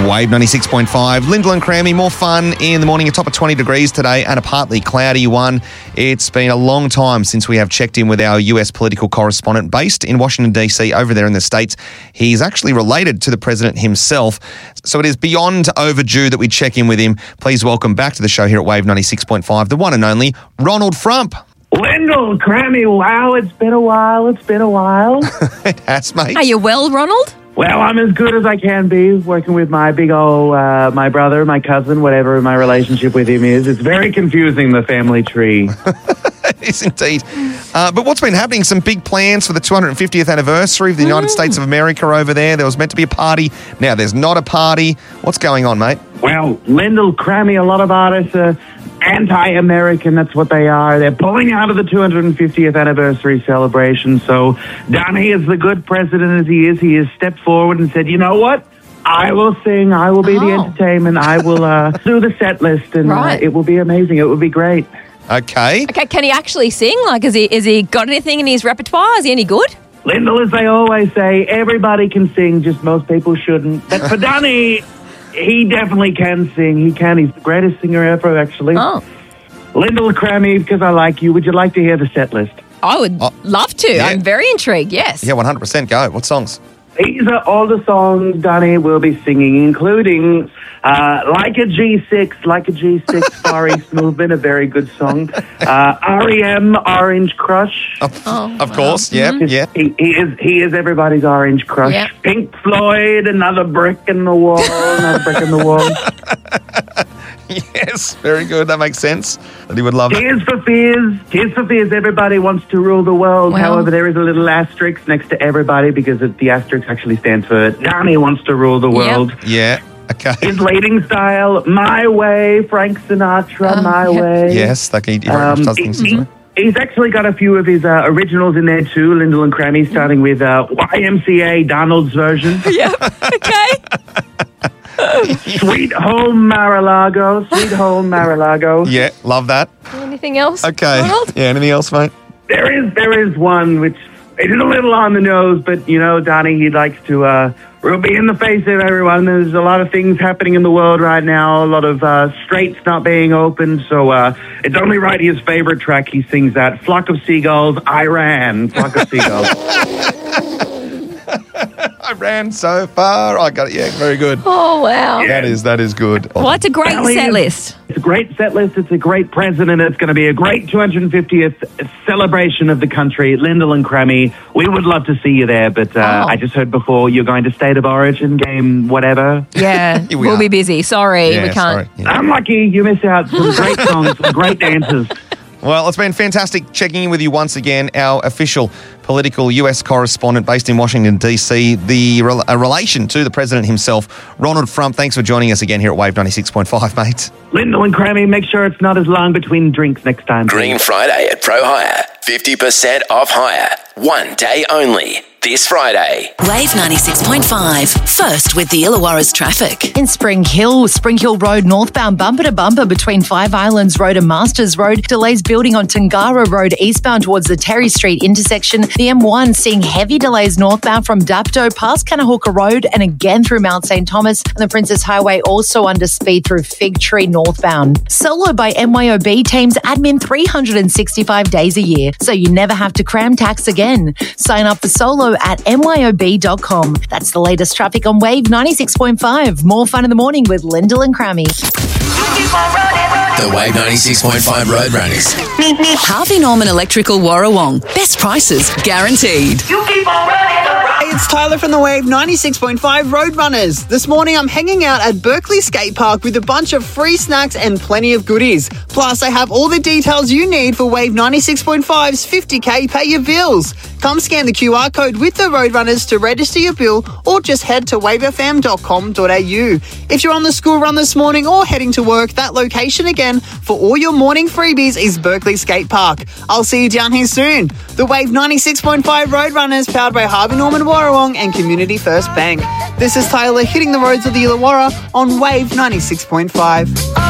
Wave 96.5. Lyndall and Crammy, more fun in the morning. A top of 20 degrees today and a partly cloudy one. It's been a long time since we have checked in with our US political correspondent based in Washington, D.C., over there in the States. He's actually related to the president himself, so it is beyond overdue that we check in with him. Please welcome back to the show here at Wave 96.5, the one and only Ronald Frump. Lyndall, Crammy, wow, it's been a while. It has, mate. Are you well, Ronald? Well, I'm as good as I can be, working with my big old, my brother, my cousin, whatever my relationship with him is. It's very confusing, the family tree. It is indeed. But what's been happening? Some big plans for the 250th anniversary of the United States of America over there. There was meant to be a party. Now there's not a party. What's going on, mate? Well, Lyndall, Crammy, a lot of artists are anti-American. That's what they are. They're pulling out of the 250th anniversary celebration. So Donnie, as the good president as he has stepped forward and said, you know what? I will sing. I will be the entertainment. I will do the set list, and it will be amazing. It will be great. Okay. Can he actually sing? Like, has he got anything in his repertoire? Is he any good? Lyndall, as they always say, everybody can sing, just most people shouldn't. But for Donnie, he definitely can sing. He can. He's the greatest singer ever, actually. Oh. Lyndall, Crammy, because I like you, would you like to hear the set list? I would love to. Yeah. I'm very intrigued, yes. Yeah, 100%. Go. What songs? These are all the songs Donnie will be singing, including Like a G6, Far East Movement, a very good song. R.E.M., Orange Crush. Of course, yeah. He is everybody's Orange Crush. Yeah. Pink Floyd, Another Brick in the Wall, Yes, very good. That makes sense. That he would love that. Tears for Fears, everybody wants to rule the world. Wow. However, there is a little asterisk next to everybody because the asterisk actually stands for Donnie wants to rule the world. Yeah, okay. His leading style, My Way, Frank Sinatra, My Way. Yes, like he does things. He's actually got a few of his originals in there too, Lyndall and Crammy, starting with YMCA, Donald's version. Yeah, okay. Sweet Home Mar-a-Lago. Yeah, love that. Anything else, Okay. Ronald? Yeah, anything else, mate? There is one which is a little on the nose, but you know, Donnie, he likes to be in the face of everyone. There's a lot of things happening in the world right now, a lot of straits not being opened, so it's only right his favorite track, he sings that, Flock of Seagulls, Iran, Flock of Seagulls. I ran so far. I got it. Yeah, very good. Oh, wow. That is good. Well, it's a great set list. It's a great set list. It's a great president. It's going to be a great 250th celebration of the country. Lyndall and Crammy, we would love to see you there, but I just heard before you're going to State of Origin, game whatever. Yeah, we'll be busy. Sorry, we can't. Sorry. Yeah. Unlucky, you miss out. Some great songs, some great dances. Well, it's been fantastic checking in with you once again, our official political US correspondent based in Washington, D.C., a relation to the president himself, Ronald Frump. Thanks for joining us again here at Wave 96.5, mate. Lyndall and Crammy, make sure it's not as long between drinks next time. Green Friday at Pro Hire. 50% off hire. One day only. This Friday. Wave 96.5. First with the Illawarra's traffic. In Spring Hill Road northbound bumper to bumper between Five Islands Road and Masters Road. Delays building on Tangara Road eastbound towards the Terry Street intersection. The M1 seeing heavy delays northbound from Dapto past Kanahooka Road and again through Mount St. Thomas. And the Princess Highway also under speed through Fig Tree northbound. Solo by MYOB teams admin 365 days a year, so you never have to cram tax again. Sign up for Solo at myob.com. That's the latest traffic on Wave 96.5. More fun in the morning with Lyndall and Crammy. The Wave 96.5 Road Runners. Harvey Norman Electrical Warrawong. Best prices guaranteed. Hey, it's Tyler from the Wave 96.5 Roadrunners. This morning I'm hanging out at Berkeley Skate Park with a bunch of free snacks and plenty of goodies. Plus, I have all the details you need for Wave 96.5's 50k Pay Your Bills. Come scan the QR code with the Roadrunners to register your bill or just head to wavefm.com.au. If you're on the school run this morning or heading to work, that location again for all your morning freebies is Berkeley Skate Park. I'll see you down here soon. The Wave 96.5 Roadrunners, powered by Harvey Norman Warrawong and Community First Bank. This is Tyler hitting the roads of the Illawarra on Wave 96.5.